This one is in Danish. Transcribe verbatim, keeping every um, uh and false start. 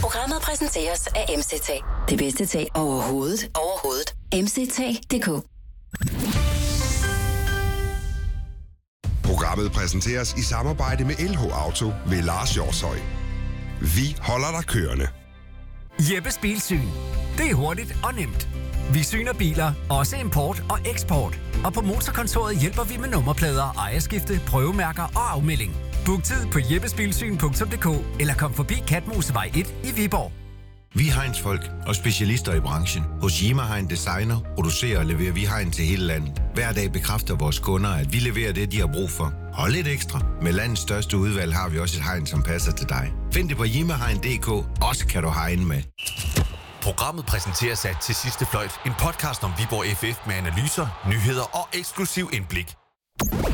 Programmet præsenteres af M C T. Det bedste tag overhovedet. Overhovedet. M C T punktum d k. Programmet præsenteres i samarbejde med L H Auto ved Lars Hjortshøj. Vi holder dig kørende. Jeppes Bilsyn. Det er hurtigt og nemt. Vi syner biler, også import og eksport. Og på Motorkontoret hjælper vi med nummerplader, ejerskifte, prøvemærker og afmelding. Book tid på jeppesbilsyn punktum d k eller kom forbi Katmosevej et i Viborg. Vi er Heinz-folk og specialister i branchen. Hos Yima Hein Designer producerer og leverer vi hegn til hele landet. Hver dag bekræfter vores kunder, at vi leverer det, de har brug for. Og lidt ekstra. Med landets største udvalg har vi også et hegn, som passer til dig. Find det på jima hein punktum d k. Også kan du hegne med. Programmet præsenteres af Til Sidste Fløjt. En podcast om Viborg F F med analyser, nyheder og eksklusiv indblik.